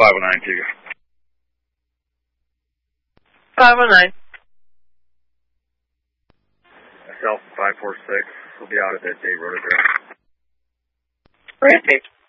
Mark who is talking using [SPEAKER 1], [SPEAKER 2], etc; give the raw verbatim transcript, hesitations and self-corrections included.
[SPEAKER 1] five oh nine to you.
[SPEAKER 2] five oh nine.
[SPEAKER 1] Myself, five four six. We'll be out at that date, Rotor.
[SPEAKER 2] Rampage.